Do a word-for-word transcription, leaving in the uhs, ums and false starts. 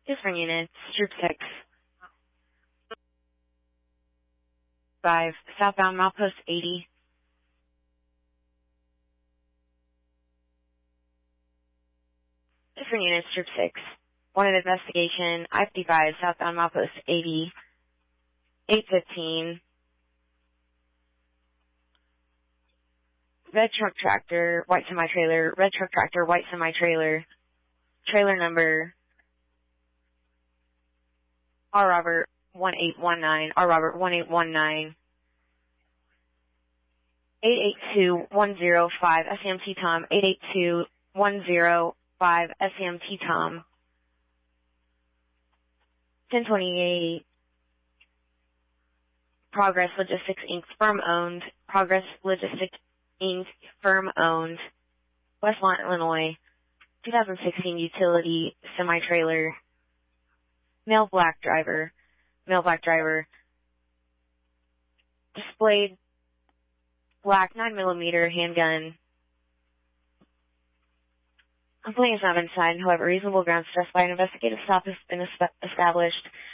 Different units, Troop six. five, southbound Milepost eighty. Different units, Troop six. Wanted investigation, I fifty-five, southbound Milepost eighty. eight fifteen. Red truck tractor, white semi-trailer, red truck tractor, white semi-trailer. Trailer number R Robert one eight one nine, R Robert one eight one nine. eight eight two one zero five S A M T Tom, eight eight two one zero five S A M T Tom. ten twenty-eight Progress Logistics Incorporated, firm owned. Progress Logistics Incorporated, firm owned. West Lawn, Illinois. twenty sixteen utility semi-trailer. Male black driver. Male black driver. Displayed black nine millimeter handgun. Complaint has not been signed. However, reasonable grounds specified an investigative stop has been established.